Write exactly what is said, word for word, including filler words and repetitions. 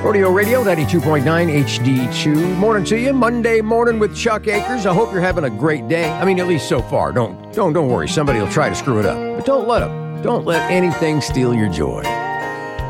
Rodeo Radio, ninety-two point nine H D two. Morning to you. Monday morning with Chuck Akers. I hope you're having a great day. I mean, at least so far. Don't, don't, don't worry. Somebody will try to screw it up. But don't let them. Don't let anything steal your joy.